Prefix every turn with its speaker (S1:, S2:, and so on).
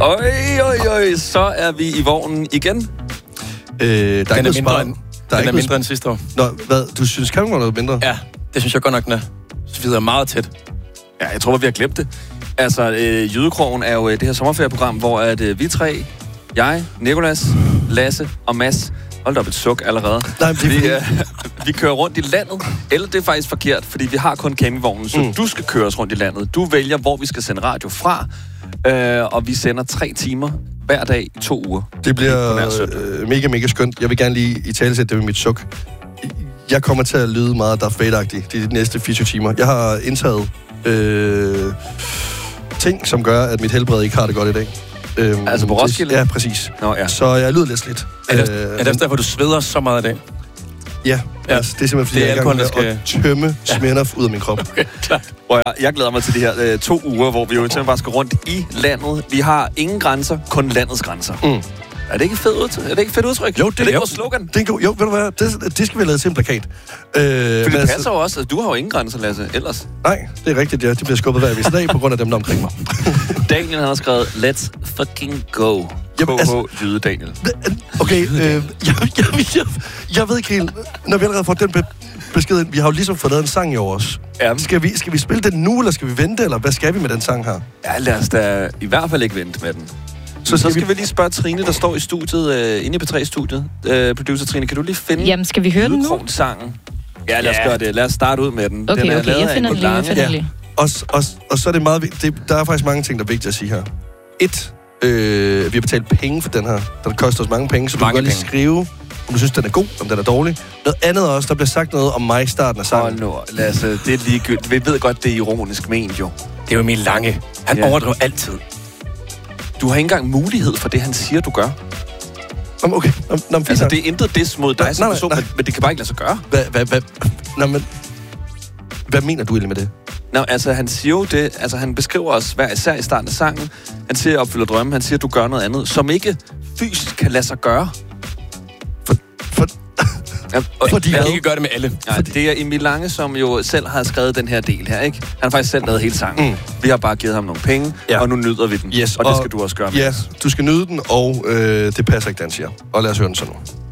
S1: Øj, så er vi i vognen igen.
S2: Der er ikke noget mindre end sidste år.
S3: Nå, hvad? Du synes campingvognen er mindre?
S2: Ja, det synes jeg godt nok, den er. Så vi er meget tæt.
S1: Ja, jeg tror, vi har glemt det. Altså, Jydekrogen er jo det her sommerferieprogram, hvor at vi tre, jeg, Nicolas, Lasse og Mads, hold op et suk allerede.
S3: Nej,
S1: vi kører rundt i landet, eller det er faktisk forkert, fordi vi har kun campingvognen, så du skal køre os rundt i landet. Du vælger, hvor vi skal sende radio fra, og vi sender 3 timer hver dag i 2 uger.
S3: Det bliver mega, mega skønt. Jeg vil gerne lige i talesætte det med mit suk. Jeg kommer til at lyde meget Darth Vader-agtig de næste 24 timer. Jeg har indtaget ting, som gør, at mit helbred ikke har det godt i dag.
S1: Altså på Roskilde?
S3: Ja, præcis.
S1: Nå, ja.
S3: Så jeg lyder lidt slidt.
S2: Er det derfor, du sveder så meget i dag?
S3: Ja, altså, det er simpelthen, fordi jeg er i gang med at tømme Smirnoff ud af min krop.
S2: Okay, klart.
S1: Jeg glæder mig til de her 2 uger, hvor vi jo simpelthen bare skal rundt i landet. Vi har ingen grænser, kun landets grænser. Er det ikke et fedt udtryk?
S3: Jo, det
S1: er ikke vores slogan.
S3: Jo, ved du hvad? Det skal vi lave til en plakat.
S1: For det passer jo også. Du har jo ingen grænser, Lasse, ellers.
S3: Nej, det er rigtigt. Ja. Det bliver skubbet hver dag på grund af dem, der omkring mig.
S1: Daniel har skrevet, let's fucking go. Jyde Daniel.
S3: Okay, jeg ved ikke helt, når vi allerede får den besked ind, vi har jo ligesom fået lavet en sang i år også. Ja. Skal vi spille den nu, eller skal vi vente, eller hvad skal vi med den sang her?
S1: Ja, lad os da i hvert fald ikke vente med den. Så skal vi lige spørge Trine, der står i studiet, inde i P3-studiet. Producer Trine, kan du lige finde...
S4: Jamen, skal vi høre den nu?
S1: Sangen? Ja, lad os gøre det. Lad os starte ud med den.
S4: Okay,
S1: den er
S4: okay, jeg finder den lige.
S3: Og så er det meget vigtigt. Der er faktisk mange ting, der er vigtigt at sige her. 1. Vi har betalt penge for den her. Der koster os mange penge, så du kan godt lige skrive, om du synes, den er god, om den er dårlig. Noget andet også, der bliver sagt noget om mig i starten af sangen.
S1: Nu, Lasse, det er ligegyldigt. Vi ved godt, det er ironisk ment, jo.
S2: Det er jo Emil Lange. Han overdriver altid.
S1: Du har ikke engang mulighed for det, han siger, du gør.
S3: Okay.
S1: Altså, det er intet dis mod dig som person, men det kan bare ikke lade sig gøre.
S3: Hvad mener du egentlig med det?
S1: Nå, altså, han siger jo det, altså, han beskriver os hver især i starten af sangen. Han siger, opfylder drømme, han siger, du gør noget andet, som ikke fysisk kan lade sig gøre.
S2: Fordi jeg ikke gør det med alle.
S1: Ja, det er Emil Lange, som jo selv har skrevet den her del her, ikke? Han har faktisk selv lavet hele sangen. Vi har bare givet ham nogle penge, og nu nyder vi den.
S3: Yes,
S1: og det skal du også gøre med.
S3: Ja, du skal nyde den, og det passer ikke, den siger. Og lad os høre den så nu.